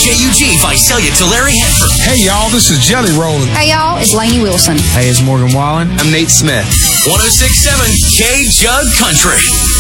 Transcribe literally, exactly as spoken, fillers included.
K U G, Visalia, Tulare, Hanford. Hey, y'all, this is Jelly Rollin'. Hey, y'all, it's Lainey Wilson. Hey, it's Morgan Wallen. I'm Nate Smith. one oh six point seven K Jug Country.